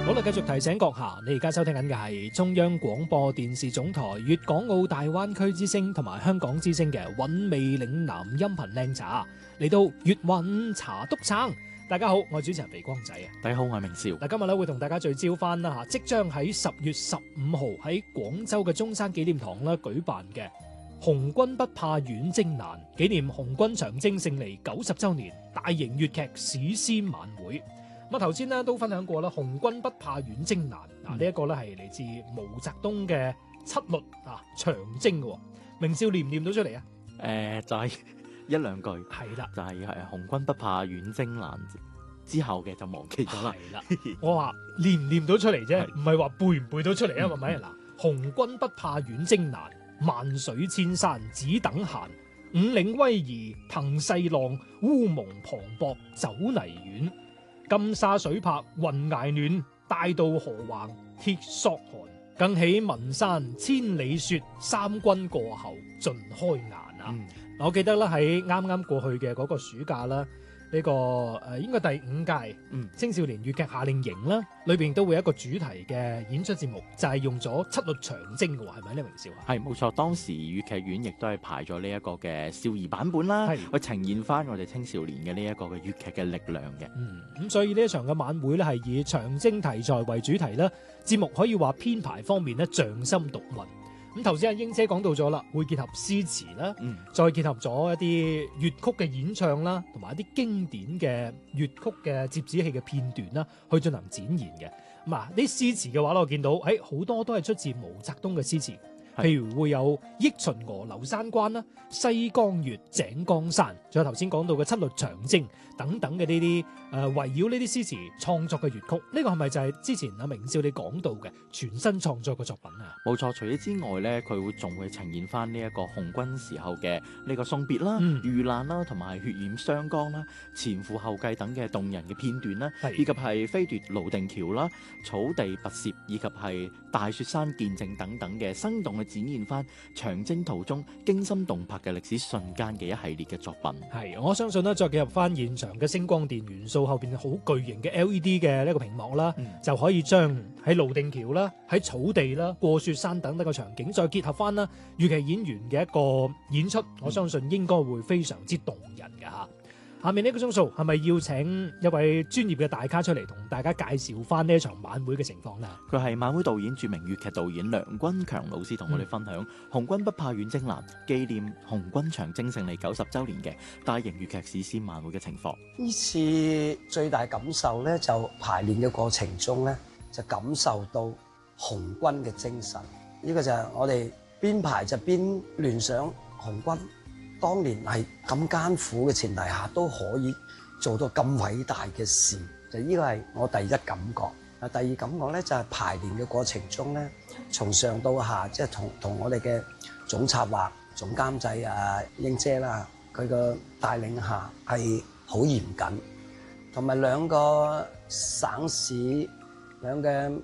好啦，繼續提醒閣下，你而家收聽緊嘅係中央廣播電視總台粵港澳大灣區之聲同埋香港之聲嘅韻味嶺南音頻靚茶，嚟到粵韻茶督撐。大家好，我係主持人肥光仔啊。 大家好，我係明少。 嗱，今日咧會同大家聚焦翻啦嚇，即將喺10月15號喺廣州嘅中山紀念堂啦舉辦嘅紅軍不怕遠征難紀念紅軍長征勝利90週年大型粵劇史詩晚會。咁啊，頭先咧都分享過啦，紅軍不怕遠征難嗱，呢一個咧係嚟自毛澤東嘅七律啊長征嘅。明少念唔念到出嚟啊？ 就係一兩句， 係啦， 就係紅軍不怕遠征難之後嘅就忘記咗啦。 係啦，我話念唔念到出嚟啫，唔係話背唔背到出嚟啊？係咪嗱？紅軍不怕遠征難，萬水千山只等閒。五嶺威儀騰細浪，烏蒙磅礴走泥遠。金沙水泊雲崖暖，大渡河橫鐵索寒。更起岷山千里雪，三軍過後盡開顏啊！我記得啦，喺啱啱過去嘅嗰個暑假啦，呢個應該第5屆青少年粵劇夏令營啦，裏邊都會有一個主題嘅演出節目，就係用咗七律長征嘅喎，係咪呢？明少啊？ 係冇錯，當時粵劇院亦都係排咗呢一個嘅少兒版本啦，去呈現翻我哋青少年嘅呢一個嘅粵劇嘅力量嘅。 咁所以呢一場嘅晚會咧係以長征題材為主題啦，節目可以話編排方面咧匠心獨運。咁頭先阿英姐講到咗啦，會結合詩詞啦，再結合咗一啲粵曲嘅演唱啦，同埋一啲經典嘅粵曲嘅折子戲嘅片段啦，去進行展現嘅。咁啊，啲詩詞嘅話咧，我見到好多都係出自毛澤東嘅詩詞，譬如會有憶秦娥劉山關啦、西江月、井岡山，仲有頭先講到嘅七律長征等等嘅呢啲圍繞呢啲詩詞創作嘅粵曲，呢個係咪就係之前阿明少你講到嘅全新創作嘅作品啊？冇錯，除此之外咧，佢仲會呈現翻呢一個紅軍時候嘅呢個送別啦、遇難啦，同埋血染湘江啦、前赴後繼等嘅動人嘅片段啦，以及係飛奪瀘定橋啦、草地拔涉以及係大雪山見證等等嘅生動去展現翻長征途中驚心動魄嘅歷史瞬間嘅一系列嘅作品。 係，我相信咧，再結合翻現場嘅星光電元素，後邊好巨型嘅 LED 嘅呢個屏幕啦，就可以將喺瀘定橋啦、喺草地啦、過雪山等等嘅場景，再結合翻啦粵劇演員嘅一個演出，我相信應該會非常之動人嘅嚇。下面呢個鐘數係咪要請一位專業嘅大咖出嚟同大家介紹翻呢一場晚會嘅情況呢？ 佢係晚會導演、著名粵劇導演梁君強老師，同我哋分享紅軍不怕遠征難紀念紅軍長征勝利90週年嘅大型粵劇史詩晚會嘅情況。 呢次最大感受咧，就排練嘅過程中咧，就感受到紅軍嘅精神。呢個就係我哋邊排就邊聯想紅軍當年係咁艱苦嘅前提下都可以做到咁偉大嘅事，就呢個係我第一感覺。第二感覺咧就係排練嘅過程中咧，從上到下即係同我哋嘅總策劃、總監製英姐啦，佢個帶領下係好嚴謹，同埋兩個省市兩嘅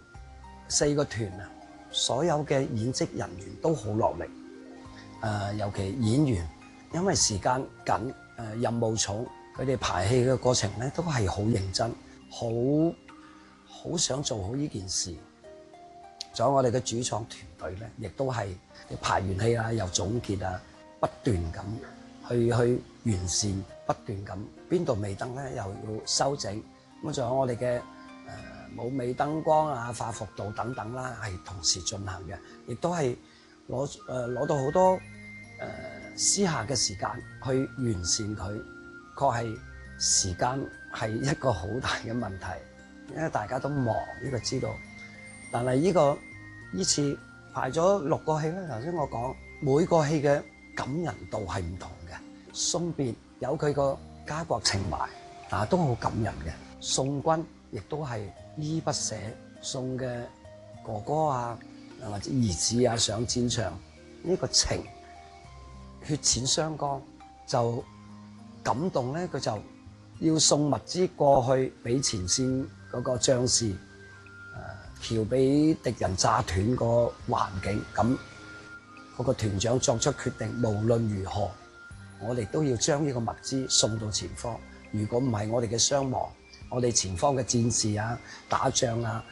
4個團啊，所有嘅演職人員都好落力，尤其演員。因為時間緊，任務重，佢哋排戲嘅過程咧都係好認真，好想做好呢件事。仲有我哋嘅主創團隊咧，亦都係排完戲啊，又總結啊，不斷咁去完善，不斷咁邊度未得咧，又要修整。咁仲有我哋嘅舞美燈光啊、化服道等等啦，係同時進行嘅，亦都係攞到好多私下嘅時間去完善佢，確係時間係一個好大嘅問題，因為大家都忙，呢個知道。但係呢次排咗6個戲咧，頭先我講每個戲嘅感人度係唔同嘅。送別有佢個家國情懷，都好感人嘅。送軍亦都係依依不捨，送嘅哥哥啊或者兒子啊上戰場，呢個情血淺湘江就感動咧，佢就要送物資過去俾前線嗰個將士，調俾敵人炸斷個環境。咁嗰個團長作出決定，無論如何，我哋都要將呢個物資送到前方。如果唔係，我哋嘅傷亡，我哋前方嘅戰士啊、打仗啊、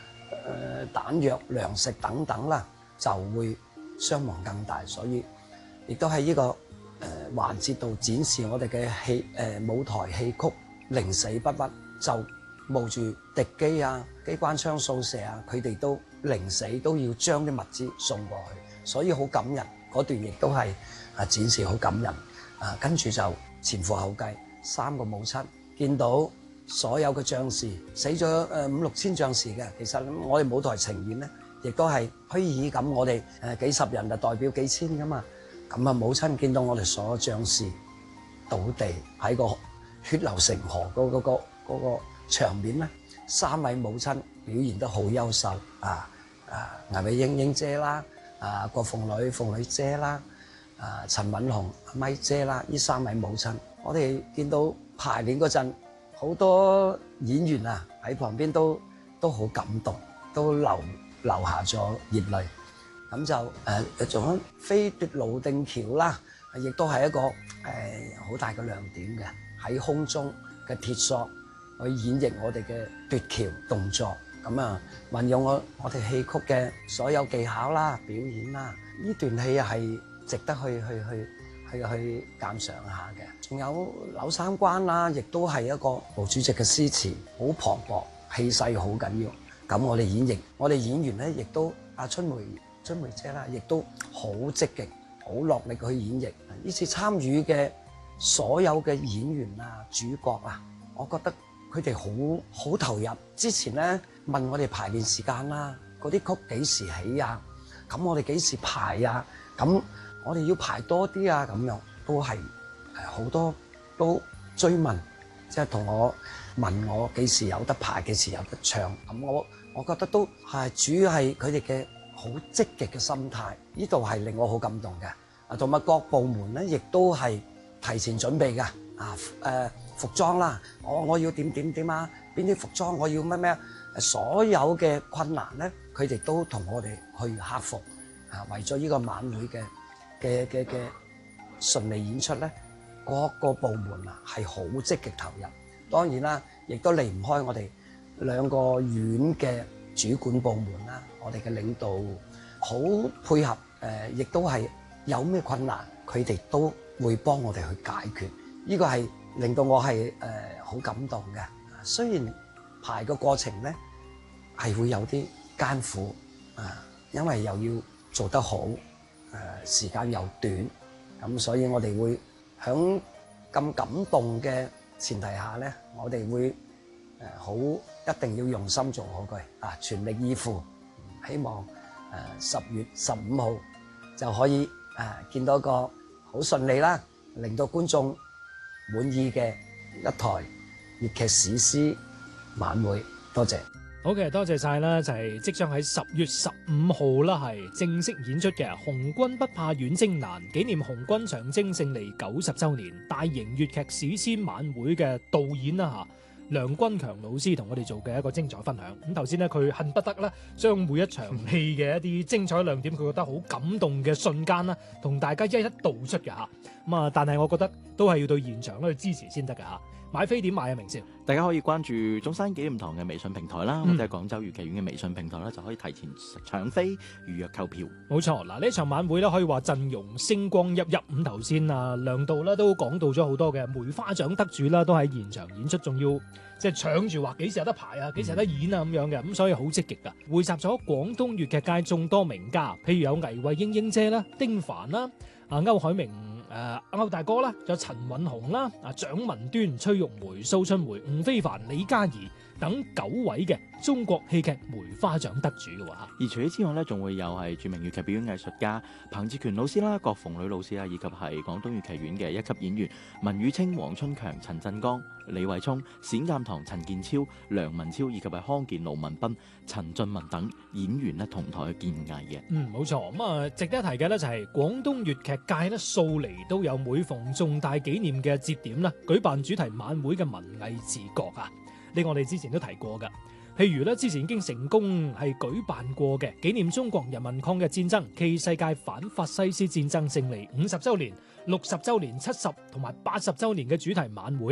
彈藥、糧食等等啦，就會傷亡更大。所以亦都喺呢個環節度展示我哋嘅舞台戲曲寧死不屈，就冒住敵機啊、機關槍掃射啊，佢哋都寧死都要將啲物資送過去，所以好感人。嗰段亦都係展示好感人。跟住就前赴後繼3個母親，見到所有嘅將士死咗5-6千將士嘅。其實我哋舞台呈現咧，亦都係虛擬咁，我哋幾十人就代表幾千噶嘛。咁啊，母親見到我哋所有將士倒地喺個血流成河嗰個場面咧，3位母親表現得好優秀倪美英姐啦，郭鳳女姐啦，陳敏紅咪姐啦，呢3位母親，我哋見到排練嗰陣，好多演員喺旁邊都好感動，都流下咗熱淚。咁就仲有飛奪滷定橋啦，亦都係一個好大嘅亮點嘅，喺空中嘅鐵索去演繹我哋嘅奪橋動作。咁運用我哋戲曲嘅所有技巧啦、表演啦，呢段戲係值得去鑑賞下嘅。仲有柳三關啦，亦都係一個毛主席嘅詩詞，好磅礴，氣勢好緊要。咁我哋演員咧，亦都春梅姐啦，亦都好積極、好落力去演繹。呢次參與嘅所有嘅演員主角我覺得佢哋好投入。之前咧問我哋排練時間啦，嗰啲曲幾時起咁我哋幾時排咁我哋要排多啲咁樣，都係好多都追問，即係同我問我幾時有得排，幾時有得唱。咁我覺得都係主要係佢哋嘅好積極嘅心態，呢度係令我好感動嘅。同埋各部門咧，亦都係提前準備嘅。服裝啦，我要點邊啲服裝我要咩所有嘅困難咧，佢哋都同我哋去克服。為咗呢個晚會嘅順利演出咧，各個部門係好積極投入。當然啦，亦都離唔開我哋2個院嘅主管部門啦，我哋嘅領導好配合，亦都係有咩困難，佢哋都會幫我哋去解決。呢個係令到我係好感動嘅。雖然排個過程咧係會有啲艱苦因為又要做得好，時間又短，咁所以我哋會響咁感動嘅前提下咧，我哋會一定要用心做好佢全力以赴。希望10月15號就可以見到個好順利啦，令到觀眾滿意嘅一台粵劇史詩晚會。多謝。 好嘅，多謝晒啦，就係即將喺10月15號啦，係正式演出嘅《紅軍不怕遠征難》，紀念紅軍長征勝利90週年大型粵劇史詩晚會嘅導演啦梁君強老師同我哋做嘅一個精彩分享。咁頭先咧，佢恨不得咧將每一場戲嘅一啲精彩亮點，佢覺得好感動嘅瞬間啦，同大家一一道出嘅嚇。但係我覺得都係要到現場去支持先得嘅嚇。買飛點買明少？大家可以關注中山紀念堂嘅微信平台啦，或者係廣州粵劇院嘅微信平台啦，就可以提前搶飛預約購票。冇錯，嗱呢場晚會咧可以話陣容星光熠熠。咁頭先梁導啦都講到咗好多嘅梅花獎得主啦，都喺現場演出，仲要即係搶住話幾時有得排幾時有得演咁樣嘅，咁所以好積極噶。匯集咗廣東粵劇界眾多名家，譬如有倪慧英英姐啦、丁凡啦、歐海明、歐大哥啦，仲有陳韻紅啦、蔣文端、崔玉梅、蘇春梅、吳非凡、李嘉怡等9位嘅中國戲劇梅花獎得主嘅話， 而除此之外咧，仲會有係著名粵劇表演藝術家彭志權老師啦、郭鳳女老師啦，以及係廣東粵劇院嘅1級演員文宇清、黃春強、陳振剛、李偉聰、冼鑑堂、陳建超、梁文超，以及係康健、盧文斌、陳俊文等演員咧同台去見藝嘅。冇錯。咁值得一提嘅咧就係廣東粵劇界咧素嚟都有每逢重大紀念嘅節點啦，舉辦主題晚會嘅文藝自覺呢個我哋之前都提過㗎。譬如咧，之前已經成功係舉辦過嘅紀念中國人民抗日戰爭暨世界反法西斯戰爭勝利50週年、60週年、70同埋80週年嘅主題晚會，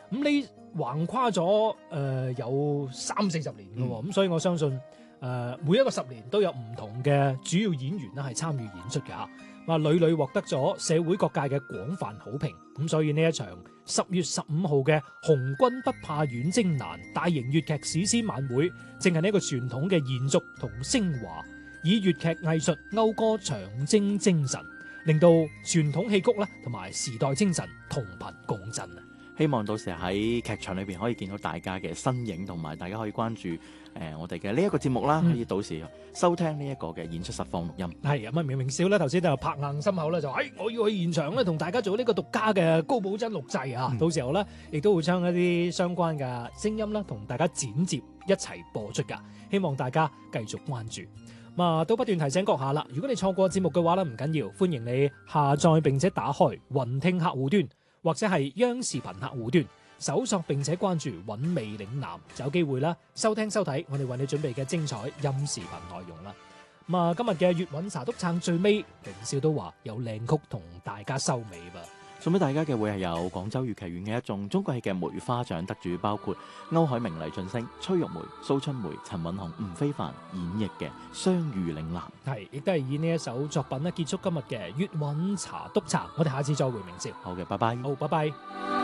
咁呢橫跨咗有30-40年嘅喎，咁所以我相信每一個10年都有唔同嘅主要演員咧係參與演出嘅嚇，話屢屢獲得咗社會各界嘅廣泛好評，咁所以呢一場10月15號嘅紅軍不怕遠征難大型粵劇史詩晚會，正係呢一個傳統嘅延續同升華，以粵劇藝術謳歌長征精神，令到傳統戲曲咧同埋時代精神同頻共振啊！ 希望到時喺劇場裏邊可以見到大家嘅身影，同埋大家可以關注我哋嘅呢一個節目啦，可以到時收聽呢一個嘅演出實況錄音。 係咁啊，明明少咧頭先就拍硬心口咧，就我要去現場咧同大家做呢個獨家嘅高保真錄製啊！到時候咧亦都會將一啲相關嘅聲音啦同大家剪接一齊播出㗎，希望大家繼續關注。都不斷提醒閣下啦，如果你錯過節目嘅話咧，唔緊要，歡迎你下載並且打開雲聽客戶端或者係央視頻客戶端，搜索並且關注韻味嶺南，就有機會啦收聽收睇我哋為你準備嘅精彩音視頻內容啦。今日嘅粵韻茶篤撐最尾，凌少都話有靚曲同大家收尾噃。 送俾大家嘅會係有廣州粵劇院嘅一眾中國戲嘅梅花獎得主，包括歐海明、黎俊升、崔玉梅、蘇春梅、陳韻紅、吳非凡演繹嘅《相遇嶺南》， 係亦都係以呢一首作品咧結束今日嘅粵韻茶篤撐。我哋下次再會，明少。 好嘅，拜拜。 好，拜拜。